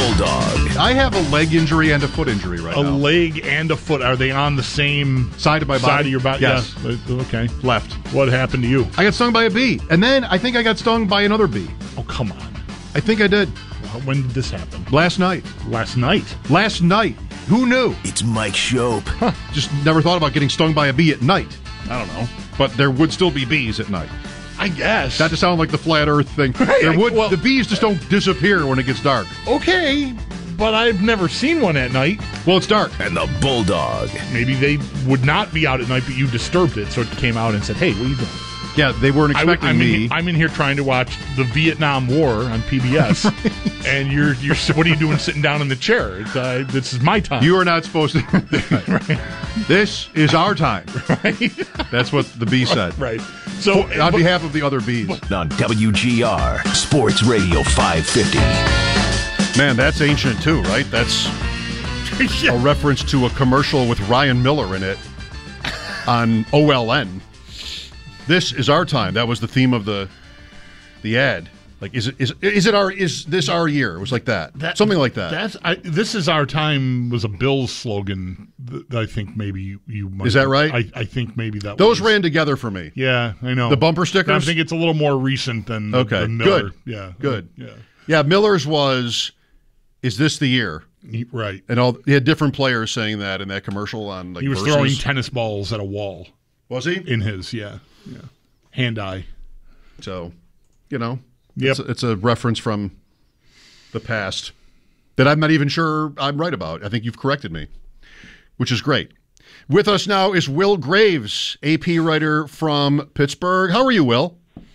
Bulldog. I have a leg injury and a foot injury right now. A leg and a foot. Are they on the same side of my body? Side of your body? Yes. Yeah. Okay. Left. What happened to you? I got stung by a bee. And then I think I got stung by another bee. Oh, come on. I think I did. When did this happen? Last night. Last night? Last night. Who knew? It's Mike Shope. Just never thought about getting stung by a bee at night. I don't know. But there would still be bees at night. I guess. Not to sound like the flat earth thing. The bees just don't disappear when it gets dark. Okay, but I've never seen one at night. Well, it's dark. And the Bulldog. Maybe they would not be out at night, but you disturbed it, so it came out and said, hey, what are you doing? Yeah, they weren't expecting me. I'm in here trying to watch the Vietnam War on PBS, and you're what are you doing sitting down in the chair? This is my time. You are not supposed to. Right. This is our time. Right. That's what the bee said. Right. So, on behalf of the other bees. On WGR, Sports Radio 550. Man, that's ancient too, right? That's a reference to a commercial with Ryan Miller in it on OLN. This is our time. That was the theme of the ad. Like, is this our year? It was like that. Something like that. This is our time was a Bills slogan that I think maybe you might. Is that right? I think maybe that those ran together for me. Yeah, I know. The bumper stickers? I think it's a little more recent than Miller. Good. Yeah. Good. Yeah, Miller's was, is this the year? Right. And he had different players saying that in that commercial on like he was Versus. Throwing tennis balls at a wall. Was he? In his, yeah. Hand-eye. So, you know. Yep. It's a reference from the past that I'm not even sure I'm right about. I think you've corrected me, which is great. With us now is Will Graves, AP writer from Pittsburgh. How are you, Will?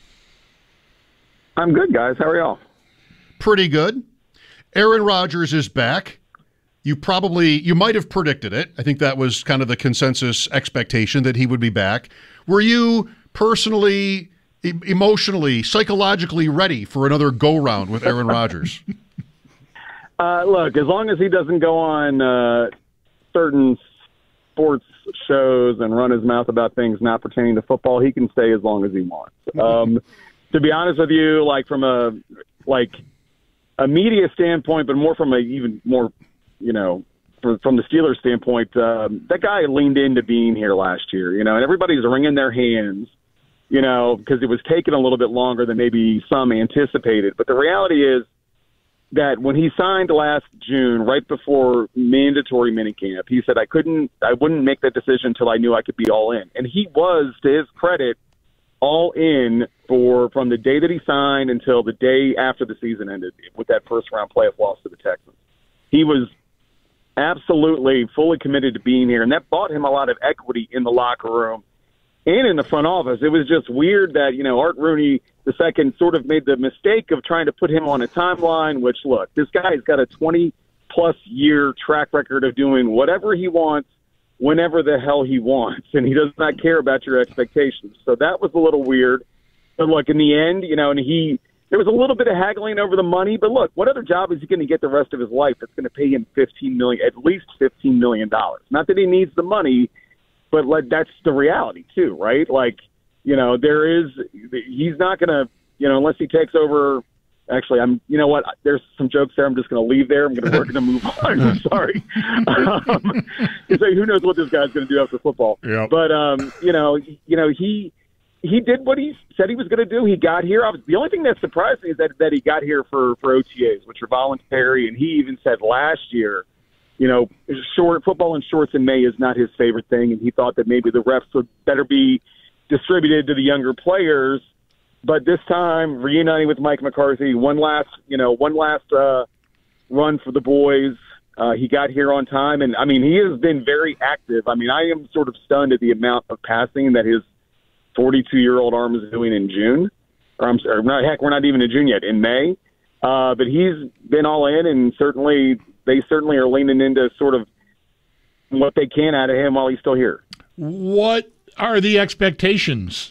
I'm good, guys. How are y'all? Pretty good. Aaron Rodgers is back. You might have predicted it. I think that was kind of the consensus expectation that he would be back. Were you personally, emotionally, psychologically ready for another go-round with Aaron Rodgers? Look, as long as he doesn't go on certain sports shows and run his mouth about things not pertaining to football, he can stay as long as he wants. To be honest with you, like from a media standpoint, but more from even more, from the Steelers standpoint, that guy leaned into being here last year, and everybody's wringing their hands, because it was taking a little bit longer than maybe some anticipated. But the reality is that when he signed last June, right before mandatory minicamp, he said, I wouldn't make that decision until I knew I could be all in. And he was, to his credit, all in from the day that he signed until the day after the season ended with that first-round playoff loss to the Texans. He was absolutely fully committed to being here, and that bought him a lot of equity in the locker room and in the front office. It was just weird that, Art Rooney II sort of made the mistake of trying to put him on a timeline, which, look, this guy's got a 20-plus year track record of doing whatever he wants whenever the hell he wants, and he does not care about your expectations. So that was a little weird. But, look, in the end, and there was a little bit of haggling over the money, but look, what other job is he going to get the rest of his life that's going to pay him at least $15 million? Not that he needs the money, but that's the reality too, right? He's not going to, unless he takes over. Actually, there's some jokes there. I'm just going to leave there. We're going to move on. I'm sorry. Who knows what this guy's going to do after football? Yeah. But he did what he said he was going to do. He got here. The only thing that surprised me is that he got here for OTAs, which are voluntary. And he even said last year, football in shorts in May is not his favorite thing. And he thought that maybe the refs would better be distributed to the younger players. But this time, reuniting with Mike McCarthy, one last run for the boys. He got here on time. And, he has been very active. I am sort of stunned at the amount of passing that his 42-year-old arm is doing in June. We're not even in June yet, in May. But he's been all in, and they certainly are leaning into sort of what they can out of him while he's still here. What are the expectations?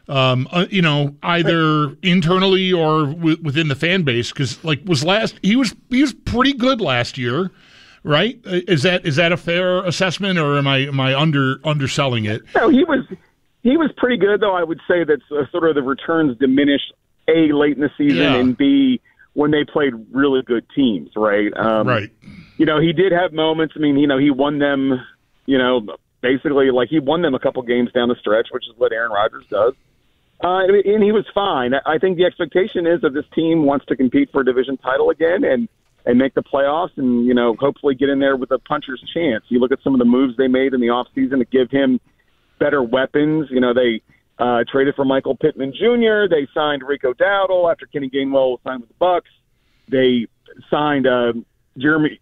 Either internally or within the fan base, because he was pretty good last year, right? Is that a fair assessment, or am I underselling it? No, he was pretty good, though. I would say that sort of the returns diminished, A, late in the season, and B, when they played really good teams, right? Right. He did have moments. I mean, he won them, basically like he won them a couple games down the stretch, which is what Aaron Rodgers does. And he was fine. I think the expectation is that this team wants to compete for a division title again and make the playoffs and, hopefully get in there with a puncher's chance. You look at some of the moves they made in the offseason to give him better weapons. They traded for Michael Pittman Jr. They signed Rico Dowdle after Kenny Gainwell signed with the Bucks. They signed Jeremy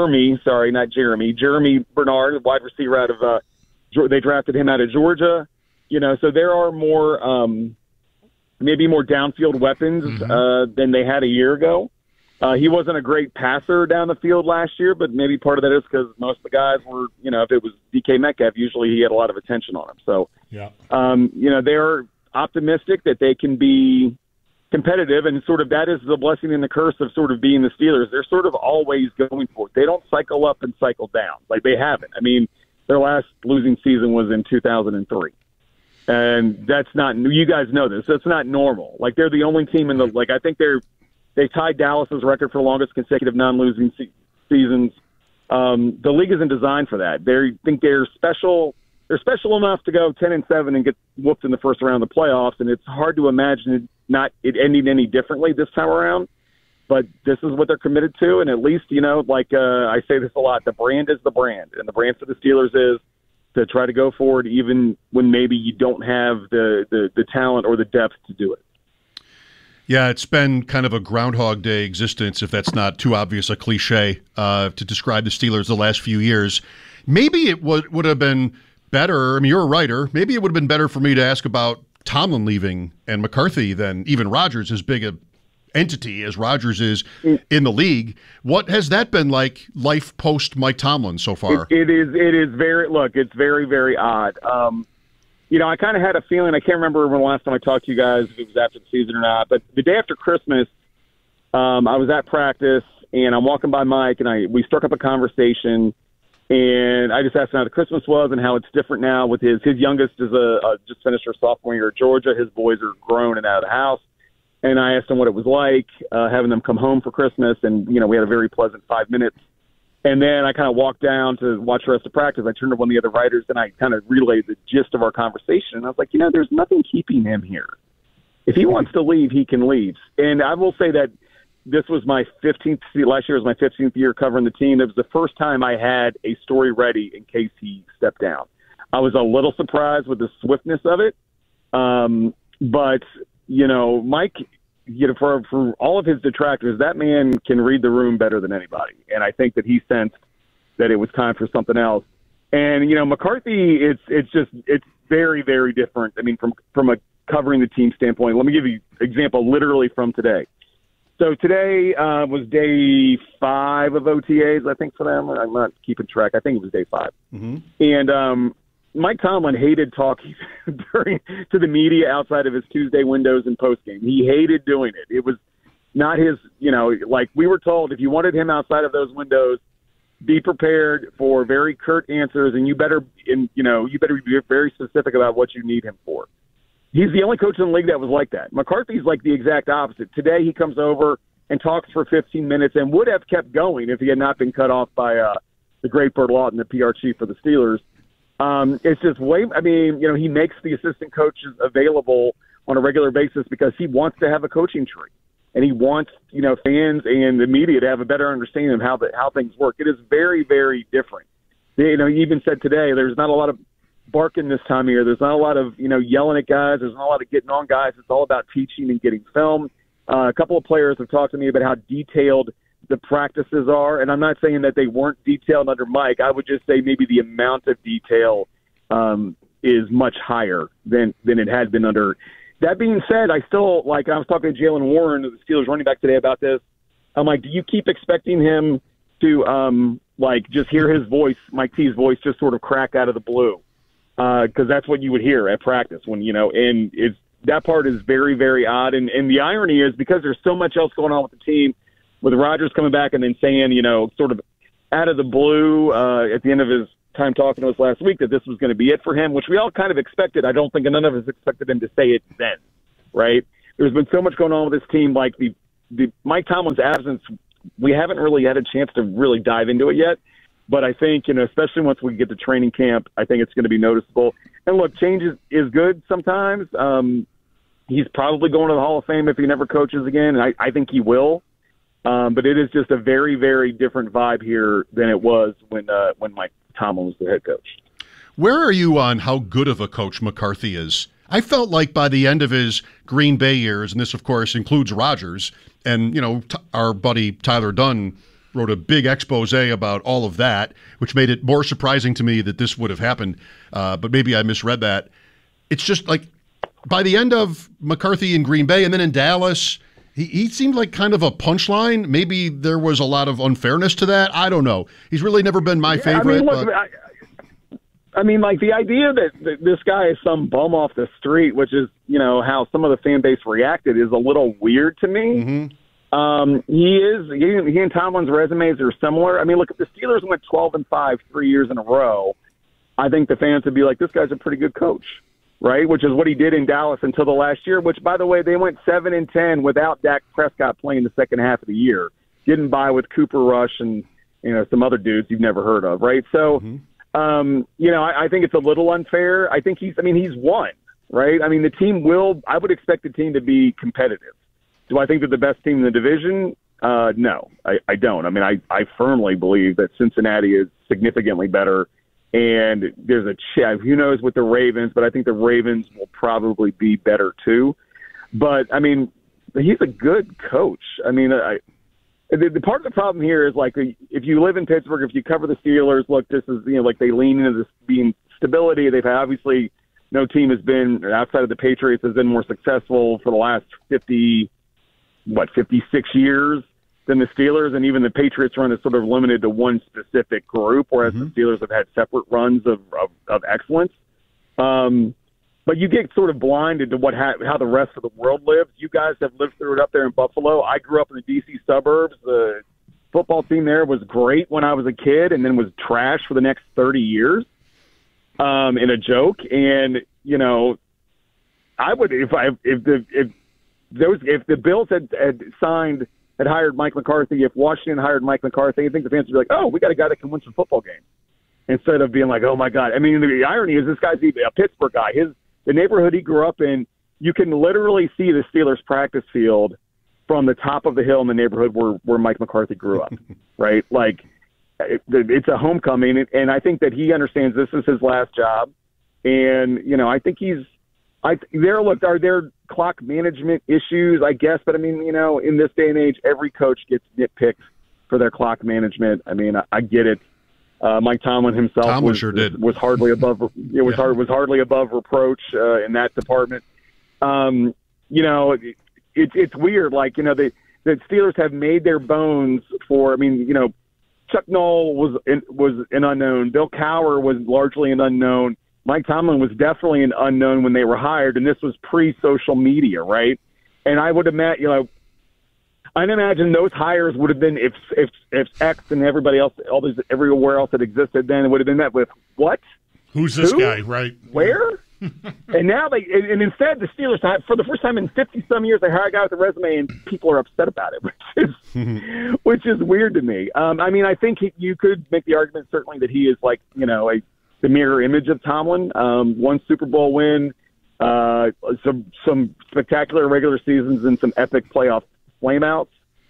Bernard, wide receiver out of they drafted him out of Georgia. So there are more maybe more downfield weapons than they had a year ago. He wasn't a great passer down the field last year, but maybe part of that is because most of the guys were, if it was DK Metcalf, usually he had a lot of attention on him. So, they're optimistic that they can be competitive, and sort of that is the blessing and the curse of sort of being the Steelers. They're sort of always going for it. They don't cycle up and cycle down like they haven't. I mean, their last losing season was in 2003. And that's not, you guys know this, that's not normal. Like, they're the only team in the, like, I think they tied Dallas's record for the longest consecutive non-losing seasons. The league isn't designed for that. They think they're special. They're special enough to go 10-7 and get whooped in the first round of the playoffs, and it's hard to imagine it ending any differently this time around. But this is what they're committed to, and at least, I say this a lot, the brand is the brand, and the brand for the Steelers is to try to go forward even when maybe you don't have the talent or the depth to do it. Yeah, it's been kind of a Groundhog Day existence, if that's not too obvious a cliche, to describe the Steelers the last few years. Maybe it would have been better. I mean, you're a writer. Maybe it would have been better for me to ask about Tomlin leaving and McCarthy than even Rodgers, as big a entity as Rodgers is in the league. What has that been like, life post Mike Tomlin so far? It is very, look, it's very, very odd. I kind of had a feeling, I can't remember when the last time I talked to you guys, if it was after the season or not, but the day after Christmas, I was at practice, and I'm walking by Mike, and we struck up a conversation, and I just asked him how the Christmas was and how it's different now with his youngest is just finished her sophomore year at Georgia. His boys are grown and out of the house. And I asked him what it was like having them come home for Christmas, and, we had a very pleasant 5 minutes. And then I kind of walked down to watch the rest of practice. I turned to one of the other writers, and I kind of relayed the gist of our conversation. And I was like, there's nothing keeping him here. If he wants to leave, he can leave. And I will say that this was my 15th – last year was my 15th year covering the team. It was the first time I had a story ready in case he stepped down. I was a little surprised with the swiftness of it. But – Mike, for all of his detractors, that man can read the room better than anybody. And I think that he sensed that it was time for something else. And, McCarthy, it's very, very different. I mean, from a covering the team standpoint, let me give you an example literally from today. So today was day 5 of OTAs, I think, for them. I'm not keeping track. I think it was day 5. Mm-hmm. And, Mike Tomlin hated talking to the media outside of his Tuesday windows and postgame. He hated doing it. It was not his, like we were told, if you wanted him outside of those windows, be prepared for very curt answers, and you better be very specific about what you need him for. He's the only coach in the league that was like that. McCarthy's like the exact opposite. Today he comes over and talks for 15 minutes and would have kept going if he had not been cut off by the great Bert Lawton, the PR chief for the Steelers. It's just he makes the assistant coaches available on a regular basis because he wants to have a coaching tree, and he wants, fans and the media to have a better understanding of how things work. It is very, very different. He even said today, there's not a lot of barking this time of year. There's not a lot of, yelling at guys. There's not a lot of getting on guys. It's all about teaching and getting film. A couple of players have talked to me about how detailed the practices are, and I'm not saying that they weren't detailed under Mike. I would just say maybe the amount of detail is much higher than it had been under. That being said, I still, I was talking to Jaylen Warren, the Steelers running back today, about this. I'm like, do you keep expecting him to just hear his voice, Mike T's voice, just sort of crack out of the blue? Because that's what you would hear at practice and that part is very, very odd. And the irony is, because there's so much else going on with the team, with Rodgers coming back and then saying, sort of out of the blue at the end of his time talking to us last week, that this was going to be it for him, which we all kind of expected. I don't think none of us expected him to say it then, right? There's been so much going on with this team, like the the Mike Tomlin's absence, we haven't really had a chance to really dive into it yet. But I think, especially once we get to training camp, I think it's going to be noticeable. And look, change is good sometimes. He's probably going to the Hall of Fame if he never coaches again, and I think he will. But it is just a very, very different vibe here than it was when Mike Tomlin was the head coach. Where are you on how good of a coach McCarthy is? I felt like by the end of his Green Bay years, and this, of course, includes Rodgers, and, our buddy Tyler Dunn wrote a big expose about all of that, which made it more surprising to me that this would have happened. But maybe I misread that. It's just like by the end of McCarthy in Green Bay and then in Dallas, he seemed like kind of a punchline. Maybe there was a lot of unfairness to that. I don't know. He's really never been my favorite. I mean, like the idea that this guy is some bum off the street, which is, how some of the fan base reacted, is a little weird to me. Mm-hmm. He and Tomlin's resumes are similar. I mean, look, if the Steelers went 12-5 3 years in a row, I think the fans would be like, this guy's a pretty good coach, right? Which is what he did in Dallas until the last year, which, by the way, they went 7-10 without Dak Prescott playing the second half of the year. Getting by with Cooper Rush and, some other dudes you've never heard of, right? So, I think it's a little unfair. I think he's won, right? I mean, I would expect the team to be competitive. Do I think they're the best team in the division? No, I don't. I mean, I firmly believe that Cincinnati is significantly better, and there's who knows with the Ravens, but I think the Ravens will probably be better too. But, I mean, he's a good coach. I mean, the part of the problem here is, like, if you live in Pittsburgh, if you cover the Steelers, look, this is, like they lean into this being stability. They've obviously no team has been, outside of the Patriots, has been more successful for the last 56 years than the Steelers, and even the Patriots run is sort of limited to one specific group, whereas the Steelers have had separate runs of excellence. But you get sort of blinded to how the rest of the world lives. You guys have lived through it up there in Buffalo. I grew up in the D.C. suburbs. The football team there was great when I was a kid, and then was trash for the next 30 years. In a joke, and I would if the Bills had hired Mike McCarthy, if Washington hired Mike McCarthy, I think the fans would be like, oh, we got a guy that can win some football games, instead of being like, oh my God. I mean, the irony is this guy's a Pittsburgh guy. The neighborhood he grew up in, you can literally see the Steelers practice field from the top of the hill in the neighborhood where Mike McCarthy grew up, right? Like, it's a homecoming, and I think that he understands this is his last job. And, I think are there clock management issues? I guess. But I mean, in this day and age, every coach gets nitpicked for their clock management. I mean, I get it. Mike Tomlin himself was hardly above was hardly above reproach in that department. It's weird. Like, the Steelers have made their bones for. I mean, Chuck Noll was an unknown. Bill Cowher was largely an unknown. Mike Tomlin was definitely an unknown when they were hired, and this was pre-social media, right? And I would imagine, I'd imagine those hires would have been if X and everybody else, everywhere else that existed then, it would have been met with what? Who's this guy? Right? Where? And now and instead the Steelers, for the first time in 50-some years, they hire a guy with a resume, and people are upset about it, which is weird to me. I mean, I think you could make the argument certainly that he is like, the mirror image of Tomlin. One Super Bowl win, some spectacular regular seasons, and some epic playoff flameouts.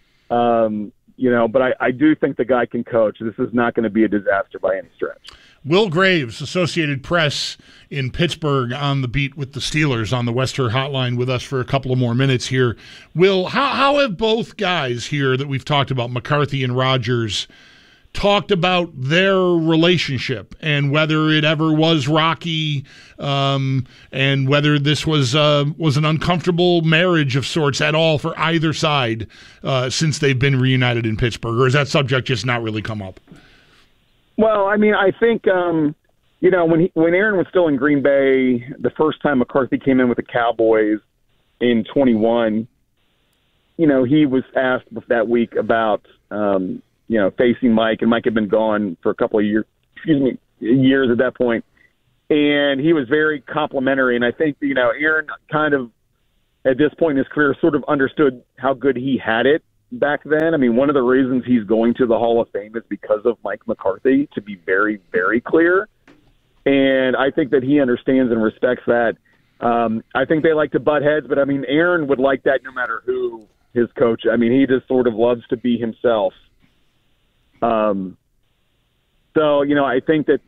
But I do think the guy can coach. This is not going to be a disaster by any stretch. Will Graves, Associated Press in Pittsburgh, on the beat with the Steelers on the Wester Hotline with us for a couple of more minutes here. Will, how have both guys here that we've talked about, McCarthy and Rodgers, talked about their relationship and whether it ever was rocky, and whether this was an uncomfortable marriage of sorts at all for either side since they've been reunited in Pittsburgh, or has that subject just not really come up? Well, I mean, I think when Aaron was still in Green Bay, the first time McCarthy came in with the Cowboys in 21, he was asked that week about facing Mike, and Mike had been gone for a couple of years at that point. And he was very complimentary. And I think, Aaron kind of at this point in his career, sort of understood how good he had it back then. I mean, one of the reasons he's going to the Hall of Fame is because of Mike McCarthy, to be very, very clear. And I think that he understands and respects that. I think they like to butt heads, but I mean, Aaron would like that no matter who his coach. I mean, he just sort of loves to be himself. So, I think that,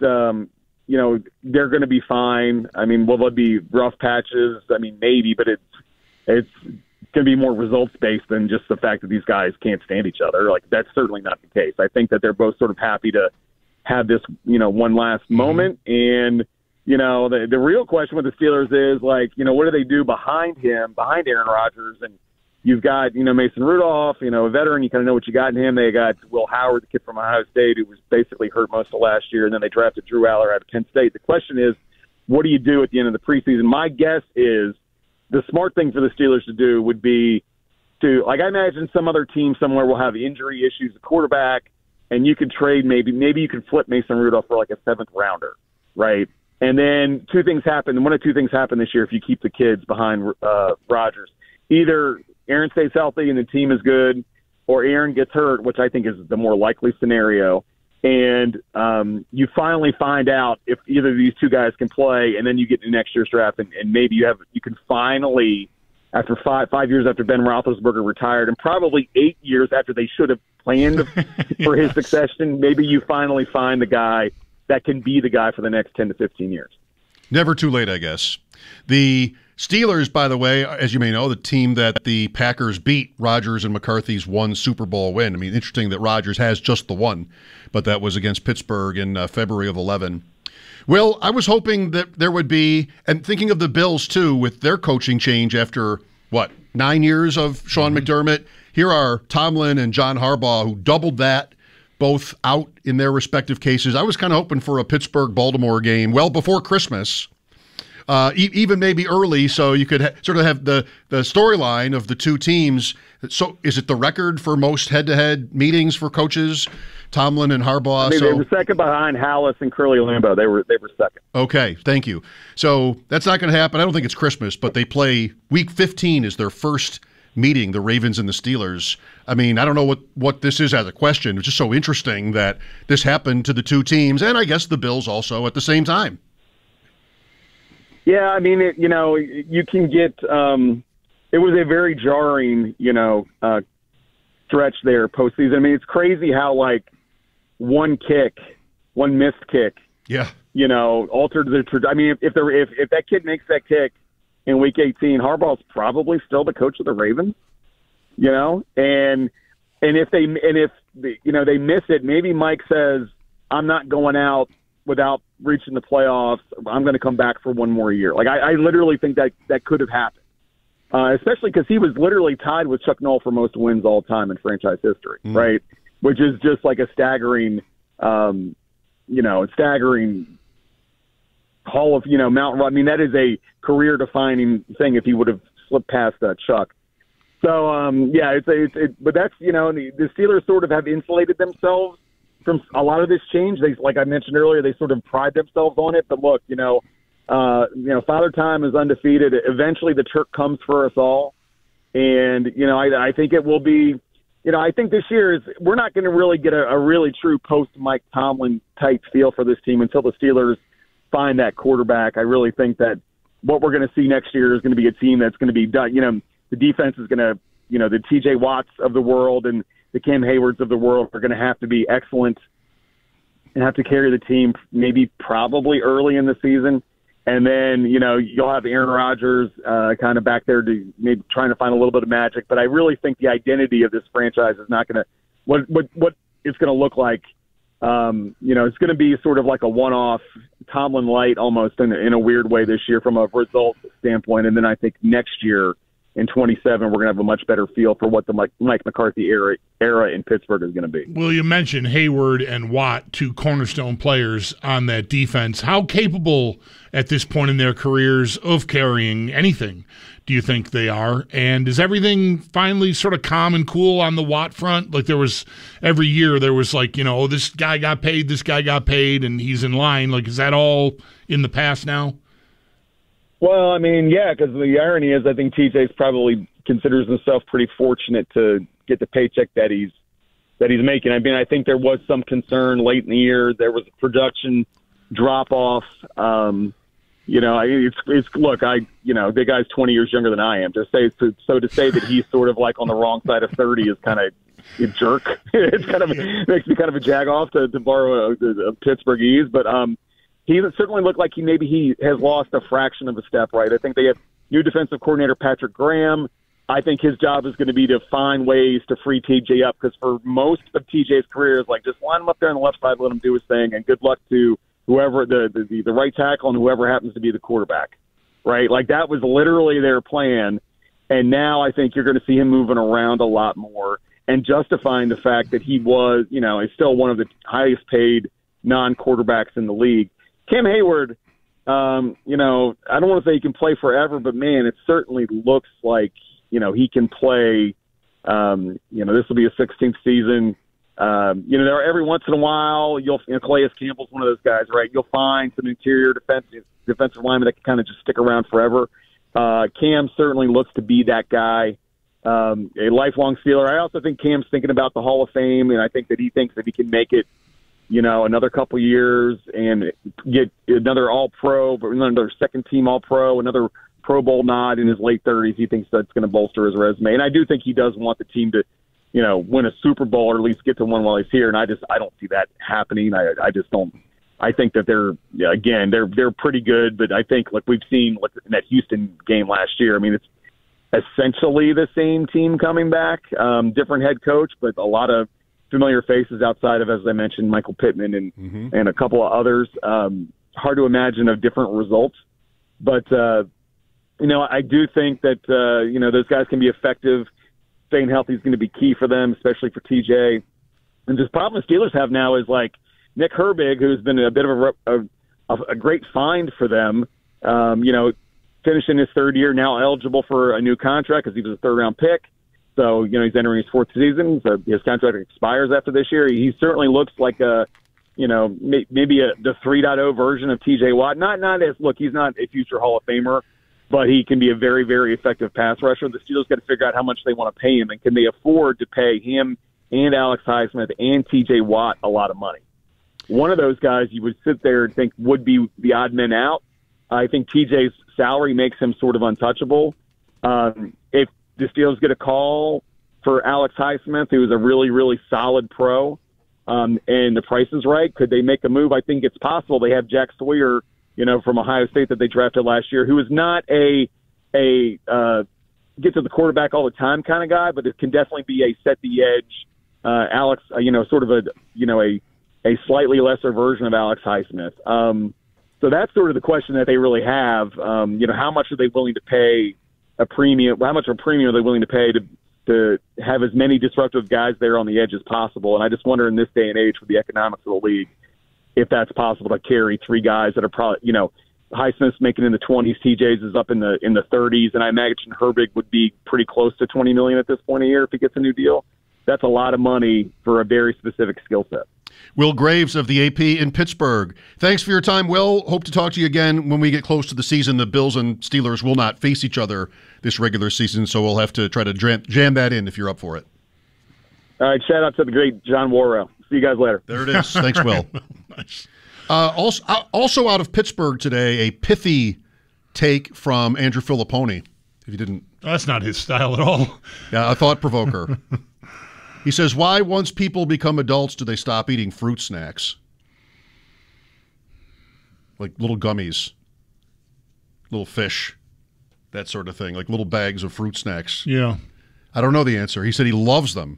they're going to be fine. I mean, will there be rough patches? I mean, maybe, but it's going to be more results-based than just the fact that these guys can't stand each other. Like, that's certainly not the case. I think that they're both sort of happy to have this, one last moment. And, the real question with the Steelers is, what do they do behind Aaron Rodgers? And you've got, Mason Rudolph, a veteran. You kind of know what you got in him. They got Will Howard, the kid from Ohio State, who was basically hurt most of last year. And then they drafted Drew Aller out of Penn State. The question is, what do you do at the end of the preseason? My guess is the smart thing for the Steelers to do would be to, I imagine some other team somewhere will have injury issues, at quarterback, and you could trade maybe you could flip Mason Rudolph for like a 7th rounder, right? And then two things happen. One of two things happen this year if you keep the kids behind Rodgers. Either Aaron stays healthy and the team is good, or Aaron gets hurt, which I think is the more likely scenario. And you finally find out if either of these two guys can play, and then you get to next year's draft, and maybe you can finally, after five years after Ben Roethlisberger retired, and probably 8 years after they should have planned for his succession, maybe you finally find the guy that can be the guy for the next 10 to 15 years. Never too late, I guess. The Steelers, by the way, as you may know, the team that the Packers beat, Rodgers and McCarthy's one Super Bowl win. I mean, interesting that Rodgers has just the one, but that was against Pittsburgh in February of 11. Will, I was hoping that there would be, and thinking of the Bills too, with their coaching change after, 9 years of Sean McDermott. Here are Tomlin and John Harbaugh, who doubled that, both out in their respective cases. I was kind of hoping for a Pittsburgh-Baltimore game well before Christmas, even maybe early, so you could sort of have the storyline of the two teams. So is it the record for most head-to-head meetings for coaches, Tomlin and Harbaugh? They were second behind Hallis and Curly Lambeau. They were second. Okay, thank you. So that's not going to happen. I don't think it's Christmas, but they play Week 15 is their first meeting, the Ravens and the Steelers. I mean, I don't know what this is as a question. It's just so interesting that this happened to the two teams, and I guess the Bills also at the same time. Yeah, I mean, you can get it was a very jarring, stretch there postseason. I mean, it's crazy how, one missed kick, altered the I mean, if that kid makes that kick in Week 18, Harbaugh's probably still the coach of the Ravens, and if they miss it, maybe Mike says, I'm not going out without reaching the playoffs. I'm going to come back for one more year. I literally think that could have happened, especially because he was literally tied with Chuck Noll for most wins all time in franchise history, right? Which is just like a staggering, staggering Hall of, Mount. I mean, that is a career-defining thing if he would have slipped past Chuck. So, but that's, the Steelers sort of have insulated themselves from a lot of this change. They, like I mentioned earlier, they sort of pride themselves on it. But look, Father Time is undefeated. Eventually, the Turk comes for us all, and I think it will be. I think this year we're not going to really get a really true post Mike Tomlin type feel for this team until the Steelers find that quarterback. I really think that what we're going to see next year is going to be a team that's going to be done. The defense is going to, the TJ Watts of the world and the Cam Haywards of the world are going to have to be excellent and have to carry the team probably early in the season. And then, you'll have Aaron Rodgers kind of back there to maybe trying to find a little bit of magic. But I really think the identity of this franchise is not going to what it's going to look like. It's going to be sort of like a one-off Tomlin light almost in a weird way this year from a result standpoint. And then I think next year in 27, we're going to have a much better feel for what the Mike McCarthy era in Pittsburgh is going to be. Well, you mentioned Hayward and Watt, two cornerstone players on that defense. How capable at this point in their careers of carrying anything do you think they are? And is everything finally sort of calm and cool on the Watt front? Like every year there was this guy got paid, and he's in line. Like, is that all in the past now? Well, I mean, yeah, because the irony is I think TJ's probably considers himself pretty fortunate to get the paycheck that he's making. I mean, I think there was some concern late in the year. There was a production drop-off. The guy's 20 years younger than I am. To say that he's sort of like on the wrong side of 30 is kind of a jerk. It's kind of makes me kind of a jag-off to borrow a Pittsburghese, but he certainly looked like he has lost a fraction of a step, right? I think they have new defensive coordinator Patrick Graham. I think his job is going to be to find ways to free TJ up, because for most of TJ's career, it's like just line him up there on the left side, let him do his thing, and good luck to whoever the right tackle and whoever happens to be the quarterback, right? Like that was literally their plan, and now I think you're going to see him moving around a lot more and justifying the fact that he was, is still one of the highest paid non-quarterbacks in the league. Cam Hayward, I don't want to say he can play forever, but man, it certainly looks like he can play. This will be a 16th season. Every once in a while, Calais Campbell's one of those guys, right? You'll find some interior defensive linemen that can kind of just stick around forever. Cam certainly looks to be that guy, a lifelong Steeler. I also think Cam's thinking about the Hall of Fame, and I think that he thinks that he can make it, another couple years and get another All-Pro, but another second-team All-Pro, another Pro Bowl nod in his late 30s. He thinks that's going to bolster his resume. And I do think he does want the team to, win a Super Bowl or at least get to one while he's here. And I don't see that happening. I just don't. I think that they're pretty good, but I think like we've seen in that Houston game last year. I mean, it's essentially the same team coming back, different head coach, but a lot of familiar faces outside of, as I mentioned, Michael Pittman and a couple of others. Hard to imagine a different result, but I do think that those guys can be effective. Staying healthy is going to be key for them, especially for TJ. And this problem the Steelers have now is like Nick Herbig, who's been a bit of a great find for them. Finishing his third year, now eligible for a new contract because he was a third-round pick. So, he's entering his fourth season. So his contract expires after this year. He certainly looks like maybe the 3.0 version of TJ Watt. He's not a future Hall of Famer, but he can be a very, very effective pass rusher. The Steelers got to figure out how much they want to pay him, and can they afford to pay him and Alex Highsmith and TJ Watt a lot of money. One of those guys you would sit there and think would be the odd man out. I think TJ's salary makes him sort of untouchable. If the Steelers get a call for Alex Highsmith, who is a really, really solid pro, and the price is right, could they make a move? I think it's possible. They have Jack Sawyer, from Ohio State that they drafted last year, who is not a get to the quarterback all the time kind of guy, but it can definitely be a set the edge Alex, sort of a slightly lesser version of Alex Highsmith. So that's sort of the question that they really have. How much are they willing to pay a premium? How much of a premium are they willing to pay to have as many disruptive guys there on the edge as possible? And I just wonder in this day and age with the economics of the league, if that's possible to carry three guys that are probably, Highsmith's making in the 20s, TJ's is up in the 30s, and I imagine Herbig would be pretty close to $20 million at this point a year if he gets a new deal. That's a lot of money for a very specific skill set. Will Graves of the AP in Pittsburgh. Thanks for your time, Will. Hope to talk to you again when we get close to the season. The Bills and Steelers will not face each other this regular season, so we'll have to try to jam that in if you're up for it. All right, shout out to the great John Warrell. See you guys later. There it is. Thanks, Will. Nice. Also out of Pittsburgh today, a pithy take from Andrew Filippone. If you didn't, that's not his style at all. Yeah, a thought provoker. He says, "Why, once people become adults, do they stop eating fruit snacks, like little gummies, little fish, that sort of thing, like little bags of fruit snacks?" Yeah, I don't know the answer. He said he loves them.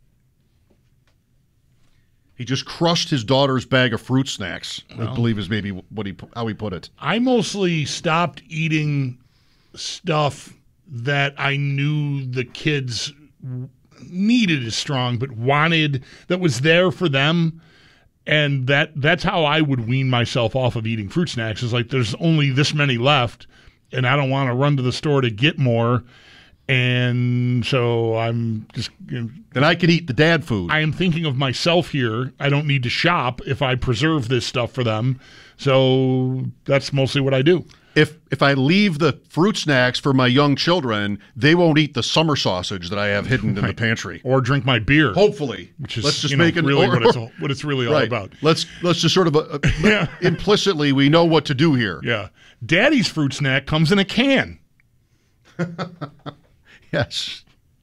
He just crushed his daughter's bag of fruit snacks, I believe is maybe how he put it. I mostly stopped eating stuff that I knew the kids needed as strong, but wanted, that was there for them. And that's how I would wean myself off of eating fruit snacks. Is like, there's only this many left, and I don't want to run to the store to get more. And so I'm just... Then I could eat the dad food. I am thinking of myself here. I don't need to shop if I preserve this stuff for them. So that's mostly what I do. if I leave the fruit snacks for my young children, they won't eat the summer sausage that I have hidden in the pantry. Or drink my beer. Hopefully. Which is let's just make it really what it's really all about. Let's just sort of implicitly, we know what to do here. Yeah. Daddy's fruit snack comes in a can. Yes.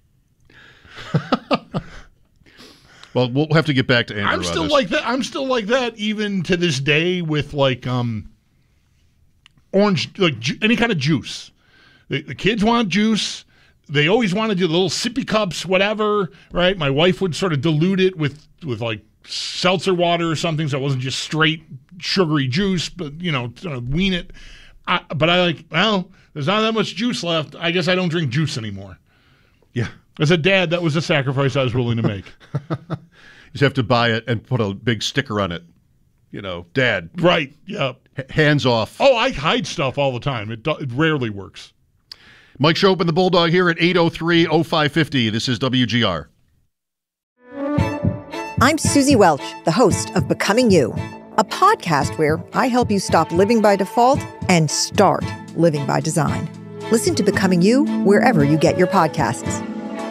Well, we'll have to get back to Andrew. I'm still like that. I'm still like that even to this day with like orange, like any kind of juice. The kids want juice. They always want to do the little sippy cups, whatever. Right? My wife would sort of dilute it with like seltzer water or something, so it wasn't just straight sugary juice. But sort of wean it. But I like, well, there's not that much juice left. I guess I don't drink juice anymore. Yeah. As a dad, that was a sacrifice I was willing to make. You just have to buy it and put a big sticker on it. Dad. Right, yeah. Hands off. Oh, I hide stuff all the time. It rarely works. Mike Schopp and the Bulldog here at 803-0550. This is WGR. I'm Susie Welch, the host of Becoming You, a podcast where I help you stop living by default and start living by design. Listen to Becoming You wherever you get your podcasts.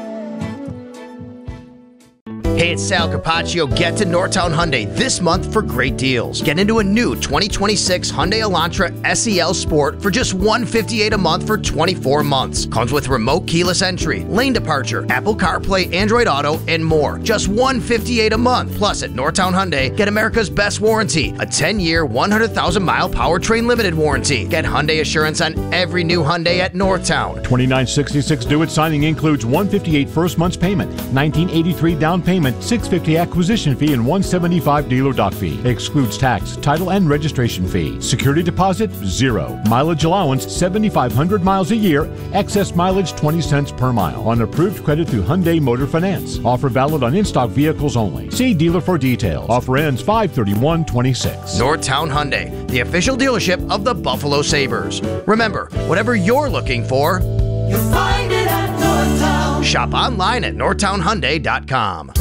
Hey, it's Sal Carpaccio. Get to Northtown Hyundai this month for great deals. Get into a new 2026 Hyundai Elantra SEL Sport for just $158 a month for 24 months. Comes with remote keyless entry, lane departure, Apple CarPlay, Android Auto, and more. Just $158 a month. Plus, at Northtown Hyundai, get America's best warranty, a 10-year, 100,000-mile powertrain limited warranty. Get Hyundai Assurance on every new Hyundai at Northtown. $29.66 due at signing includes $158 first month's payment, $19.83 down payment, $650 acquisition fee, and $175 dealer dock fee. Excludes tax, title, and registration fee. Security deposit, $0. Mileage allowance, 7,500 miles a year. Excess mileage, 20 cents per mile. On approved credit through Hyundai Motor Finance. Offer valid on in-stock vehicles only. See dealer for details. Offer ends 5/31/26. Northtown Hyundai, the official dealership of the Buffalo Sabres. Remember, whatever you're looking for, you'll find it at Northtown. Shop online at northtownhyundai.com.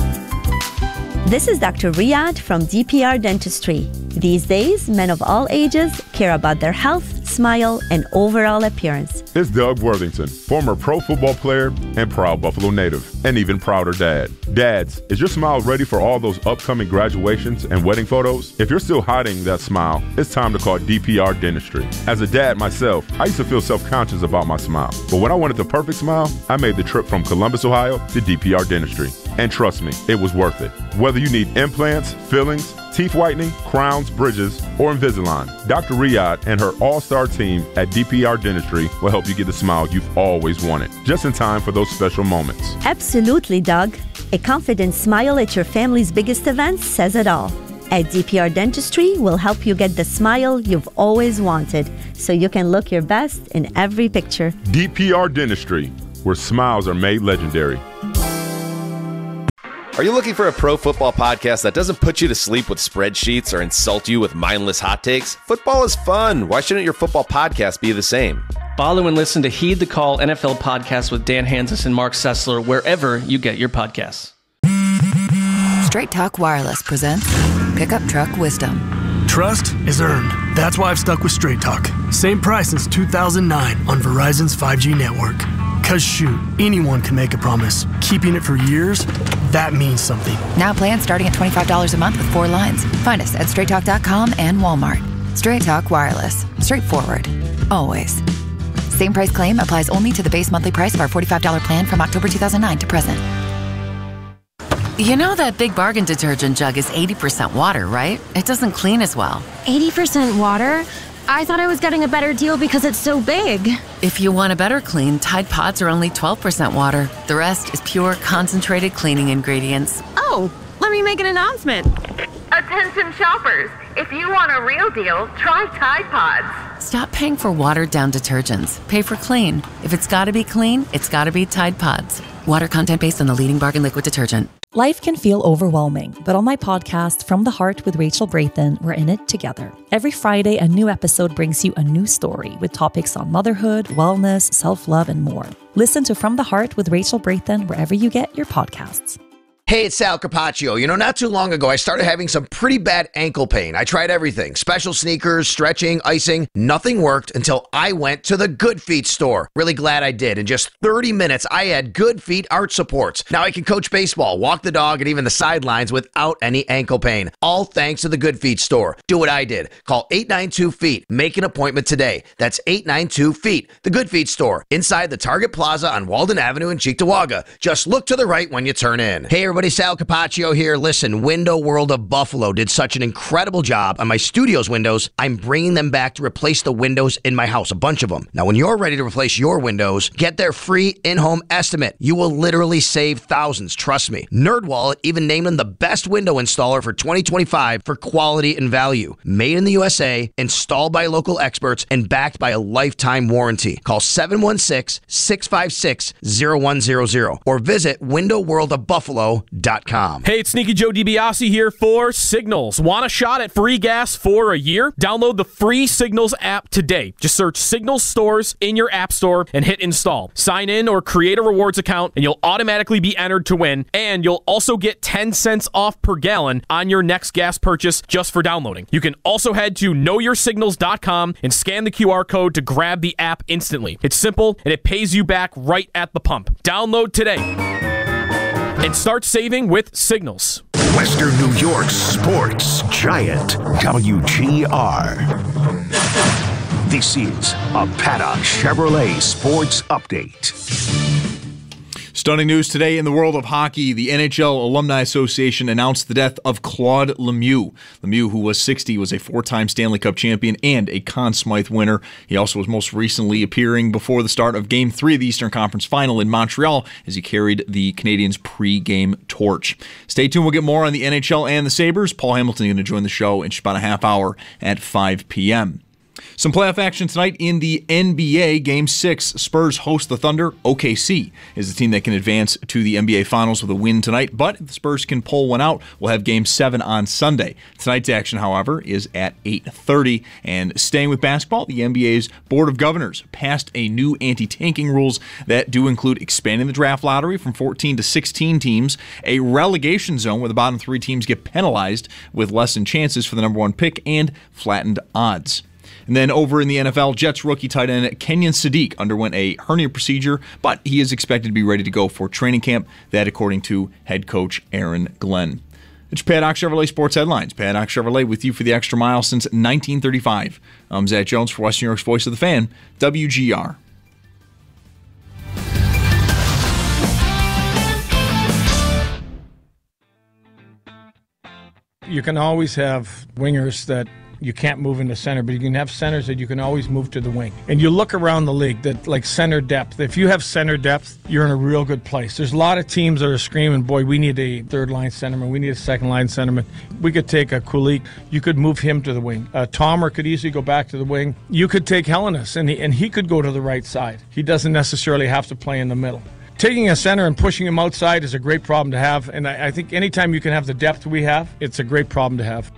This is Dr. Riyadh from DPR Dentistry. These days, men of all ages care about their health, smile, and overall appearance. It's Doug Worthington, former pro football player and proud Buffalo native, and even prouder dad. Dads, is your smile ready for all those upcoming graduations and wedding photos? If you're still hiding that smile, it's time to call DPR Dentistry. As a dad myself, I used to feel self-conscious about my smile. But when I wanted the perfect smile, I made the trip from Columbus, Ohio to DPR Dentistry. And trust me, it was worth it. Whether you need implants, fillings, teeth whitening, crowns, bridges, or Invisalign, Dr. Riyadh and her all-star team at DPR Dentistry will help you get the smile you've always wanted, just in time for those special moments. Absolutely, Doug. A confident smile at your family's biggest events says it all. At DPR Dentistry, we'll help you get the smile you've always wanted, so you can look your best in every picture. DPR Dentistry, where smiles are made legendary. Are you looking for a pro football podcast that doesn't put you to sleep with spreadsheets or insult you with mindless hot takes? Football is fun. Why shouldn't your football podcast be the same? Follow and listen to Heed the Call NFL podcast with Dan Hanzus and Mark Sessler wherever you get your podcasts. Straight Talk Wireless presents Pickup Truck Wisdom. Trust is earned. That's why I've stuck with Straight Talk. Same price since 2009 on Verizon's 5G network. Cause shoot, anyone can make a promise. Keeping it for years, that means something. Now plans starting at $25 a month with 4 lines. Find us at straighttalk.com and Walmart. Straight Talk Wireless. Straightforward. Always. Same price claim applies only to the base monthly price of our $45 plan from October 2009 to present. You know that Big Bargain detergent jug is 80% water, right? It doesn't clean as well. 80% water? I thought I was getting a better deal because it's so big. If you want a better clean, Tide Pods are only 12% water. The rest is pure, concentrated cleaning ingredients. Oh, let me make an announcement. Attention shoppers, if you want a real deal, try Tide Pods. Stop paying for watered-down detergents. Pay for clean. If it's gotta be clean, it's gotta be Tide Pods. Water content based on the leading bargain liquid detergent. Life can feel overwhelming, but on my podcast, From the Heart with Rachel Braithen, we're in it together. Every Friday, a new episode brings you a new story with topics on motherhood, wellness, self-love, and more. Listen to From the Heart with Rachel Braithen wherever you get your podcasts. Hey, it's Sal Capaccio. You know, not too long ago, I started having some pretty bad ankle pain. I tried everything. Special sneakers, stretching, icing. Nothing worked until I went to the Good Feet store. Really glad I did. In just 30 minutes, I had Good Feet arch supports. Now I can coach baseball, walk the dog, and even the sidelines without any ankle pain. All thanks to the Good Feet store. Do what I did. Call 892-FEET. Make an appointment today. That's 892-FEET. The Good Feet store. Inside the Target Plaza on Walden Avenue in Cheektowaga. Just look to the right when you turn in. Hey, everybody. Sal Capaccio here. Listen, Window World of Buffalo did such an incredible job on my studio's windows. I'm bringing them back to replace the windows in my house, a bunch of them. Now, when you're ready to replace your windows, get their free in-home estimate. You will literally save thousands, trust me. NerdWallet even named them the best window installer for 2025 for quality and value. Made in the USA, installed by local experts, and backed by a lifetime warranty. Call 716-656-0100 or visit windowworldofbuffalo.com. Hey, it's Sneaky Joe DiBiase here for Signals. Want a shot at free gas for a year? Download the free Signals app today. Just search Signals stores in your app store and hit install. Sign in or create a rewards account and you'll automatically be entered to win. And you'll also get 10 cents off per gallon on your next gas purchase just for downloading. You can also head to knowyoursignals.com and scan the QR code to grab the app instantly. It's simple and it pays you back right at the pump. Download today and start saving with Signals. Western New York's sports giant, WGR. This is a Paddock Chevrolet Sports Update. Stunning news today in the world of hockey. The NHL Alumni Association announced the death of Claude Lemieux. Lemieux, who was 60, was a four-time Stanley Cup champion and a Conn Smythe winner. He also was most recently appearing before the start of Game 3 of the Eastern Conference Final in Montreal as he carried the Canadiens' pre-game torch. Stay tuned. We'll get more on the NHL and the Sabres. Paul Hamilton is going to join the show in just about a half hour at 5 p.m. Some playoff action tonight in the NBA. Game 6, Spurs host the Thunder. OKC is the team that can advance to the NBA Finals with a win tonight, but if the Spurs can pull one out, we'll have Game 7 on Sunday. Tonight's action, however, is at 8:30. And staying with basketball, the NBA's Board of Governors passed a new anti-tanking rules that do include expanding the draft lottery from 14 to 16 teams, a relegation zone where the bottom 3 teams get penalized with lessened chances for the number 1 pick, and flattened odds. And then over in the NFL, Jets rookie tight end Kenyon Sadiq underwent a hernia procedure, but he is expected to be ready to go for training camp. That according to head coach Aaron Glenn. It's Paddock Chevrolet Sports Headlines. Paddock Chevrolet with you for the extra mile since 1935. I'm Zach Jones for Western New York's Voice of the Fan, WGR. You can always have wingers that you can't move into center, but you can have centers that you can always move to the wing. And you look around the league, that like center depth. If you have center depth, you're in a real good place. There's a lot of teams that are screaming, boy, we need a third-line centerman. We need a second-line centerman. We could take a Kulik. You could move him to the wing. Tomer could easily go back to the wing. You could take Hellenis, and he could go to the right side. He doesn't necessarily have to play in the middle. Taking a center and pushing him outside is a great problem to have, and I think anytime you can have the depth we have, it's a great problem to have.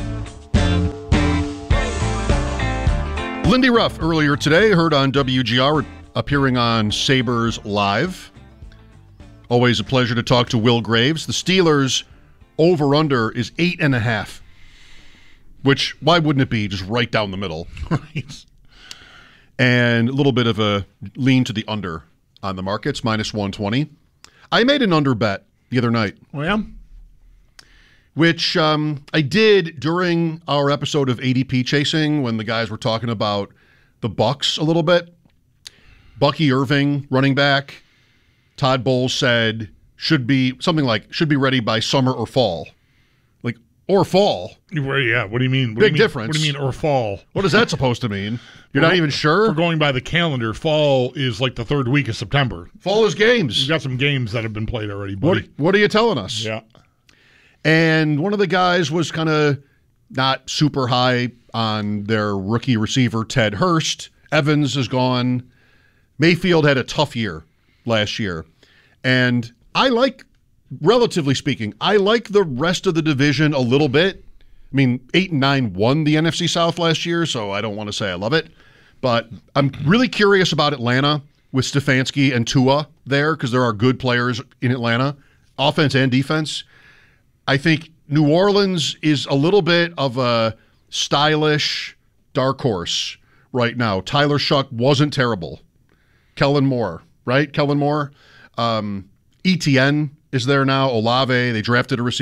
Lindy Ruff earlier today, heard on WGR, appearing on Sabres Live. Always a pleasure to talk to Will Graves. The Steelers over-under is 8.5, which, why wouldn't it be just right down the middle? Right. And a little bit of a lean to the under on the markets, minus 120. I made an under bet the other night. Oh, yeah? Which I did during our episode of ADP Chasing when the guys were talking about the Bucs a little bit. Bucky Irving, running back, Todd Bowles said should be ready by summer or fall. Like, or fall. Yeah, what do you mean? Big difference. What do you mean, or fall? What is that supposed to mean? You're not even sure? We're going by the calendar. Fall is like the third week of September. Fall is games. We've got some games that have been played already, buddy. What are you telling us? Yeah. And one of the guys was kind of not super high on their rookie receiver, Ted Hurst. Evans is gone. Mayfield had a tough year last year. And relatively speaking, I like the rest of the division a little bit. I mean, 8-9 won the NFC South last year, so I don't want to say I love it. But I'm really curious about Atlanta with Stefanski and Tua there because there are good players in Atlanta. offense and defense. I think New Orleans is a little bit of a stylish dark horse right now. Tyler Shuck wasn't terrible. Kellen Moore, right? Kellen Moore. ETN is there now. Olave. They drafted a receiver.